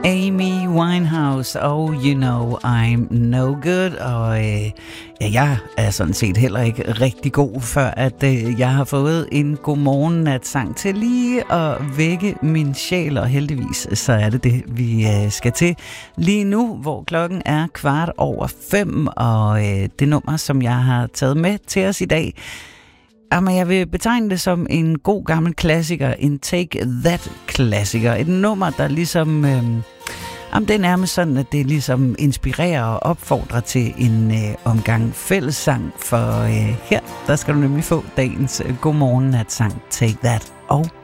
Amy Winehouse og You Know I'm No Good. Og jeg er sådan set heller ikke rigtig god, før at jeg har fået en godmorgen-nat-sang til lige at vække min sjæl. Og heldigvis så er det vi skal til lige nu, hvor klokken er 5:15. Og det nummer, som jeg har taget med til os i dag, jamen, jeg vil betegne det som en god gammel klassiker, en Take That-klassiker. Et nummer, der ligesom... det er nærmest sådan, at det ligesom inspirerer og opfordrer til en omgang fællessang. For her, der skal du nemlig få dagens godmorgen-nat-sang Take That. Og